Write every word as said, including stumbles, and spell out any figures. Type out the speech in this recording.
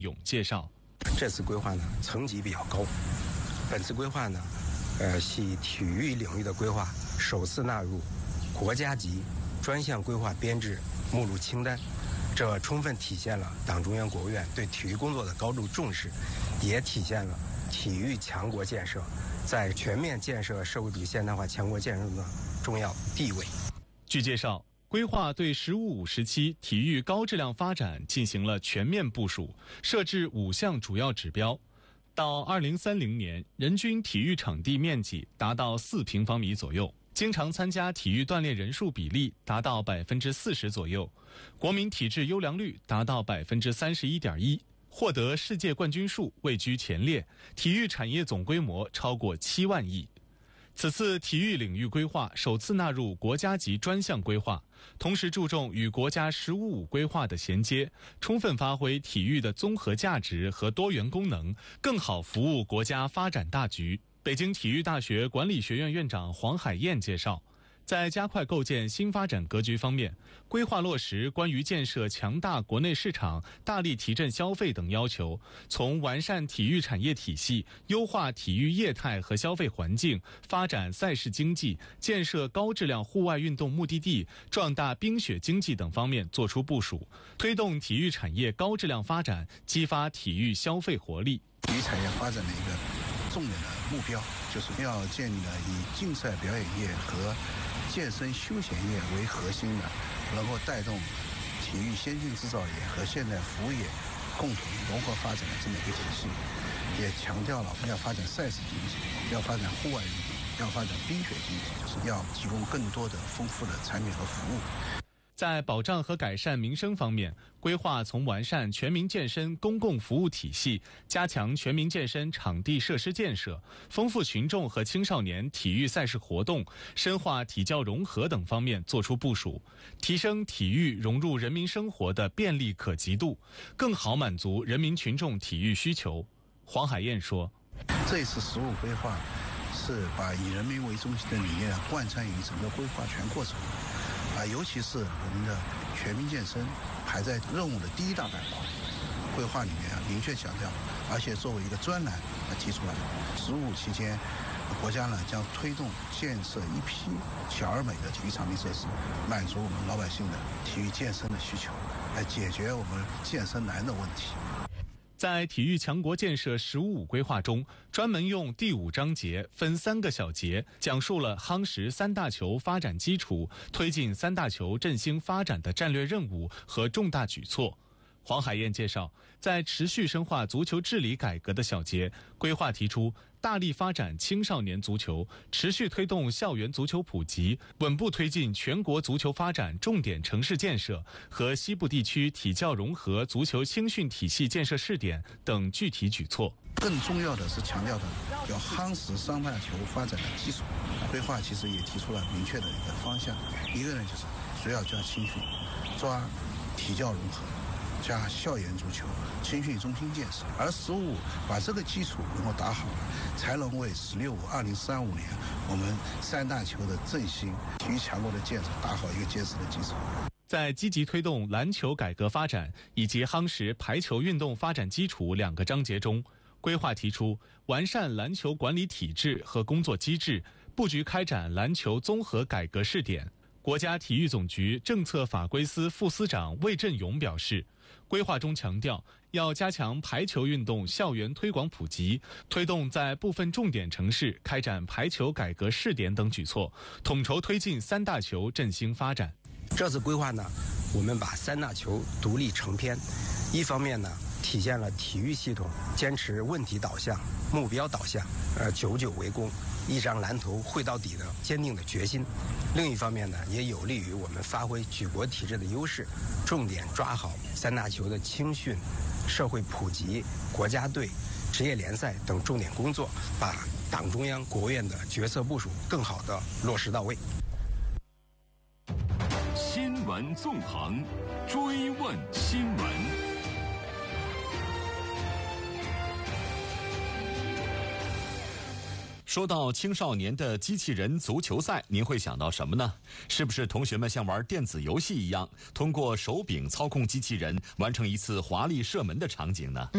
勇介绍， 这次规划呢层级比较高，本次规划呢，呃，系体育领域的规划首次纳入国家级专项规划编制目录清单，这充分体现了党中央、国务院对体育工作的高度重视，也体现了体育强国建设在全面建设社会主义现代化强国建设中的重要地位。 据介绍，规划对“十五五”时期体育高质量发展进行了全面部署，设置五项主要指标。到二零三零年，人均体育场地面积达到四平方米左右，经常参加体育锻炼人数比例达到百分之四十左右，国民体质优良率达到百分之三十一点一，获得世界冠军数位居前列，体育产业总规模超过七万亿。此次体育领域规划首次纳入国家级专项规划，同时注重与国家“十五五”规划的衔接，充分发挥体育的综合价值和多元功能，更好服务国家发展大局。北京体育大学管理学院院长黄海燕介绍，在加快构建新发展格局方面，规划落实关于建设强大国内市场、大力提振消费等要求，从完善体育产业体系、优化体育业态和消费环境、发展赛事经济、建设高质量户外运动目的地、壮大冰雪经济等方面作出部署，推动体育产业高质量发展，激发体育消费活力。 体育产业发展的一个重点的目标，就是要建立了以竞赛表演业和健身休闲业为核心的，能够带动体育先进制造业和现代服务业共同融合发展的这么一个体系。也强调了我们要发展赛事经济，要发展户外运动，要发展冰雪经济，就是要提供更多的丰富的产品和服务。 在保障和改善民生方面，规划从完善全民健身公共服务体系，加强全民健身场地设施建设，丰富群众和青少年体育赛事活动，深化体教融合等方面作出部署，提升体育融入人民生活的便利可及度，更好满足人民群众体育需求。黄海燕说， 这一次十五规划是把以人民为中心的理念贯穿于整个规划全过程啊，尤其是我们的全民健身排在任务的第一大板块，规划里面啊明确强调，而且作为一个专栏来提出来。十五期间，国家呢将推动建设一批小而美的体育场地设施，满足我们老百姓的体育健身的需求，来解决我们健身难的问题。 在体育强国建设“十五五”规划中，专门用第五章节分三个小节，讲述了夯实三大球发展基础、推进三大球振兴发展的战略任务和重大举措。黄海燕介绍，在持续深化足球治理改革的小节，规划提出大力发展青少年足球，持续推动校园足球普及，稳步推进全国足球发展重点城市建设和西部地区体教融合足球青训体系建设试点等具体举措。 更重要的是强调的要夯实三大球发展的基础。规划其实也提出了明确的一个方向，一个呢就是主要抓青训，抓体教融合，加校园足球、青训中心建设，而十五把这个基础能够打好了，才能为十六五二零三五年我们三大球的振兴、体育强国的建设打好一个坚实的基础。 在积极推动篮球改革发展以及夯实排球运动发展基础两个章节中，规划提出完善篮球管理体制和工作机制，布局开展篮球综合改革试点。国家体育总局政策法规司副司长魏振勇表示，规划中强调要加强排球运动校园推广普及，推动在部分重点城市开展排球改革试点等举措，统筹推进三大球振兴发展。 这次规划呢，我们把三大球独立成篇，一方面呢体现了体育系统坚持问题导向、目标导向，呃，久久为功，一张蓝图绘到底的坚定的决心；另一方面呢，也有利于我们发挥举国体制的优势，重点抓好三大球的青训、社会普及、国家队、职业联赛等重点工作，把党中央、国务院的决策部署更好地落实到位。 新闻纵横，追问新闻。说到青少年的机器人足球赛，您会想到什么呢？是不是同学们像玩电子游戏一样，通过手柄操控机器人完成一次华丽射门的场景呢？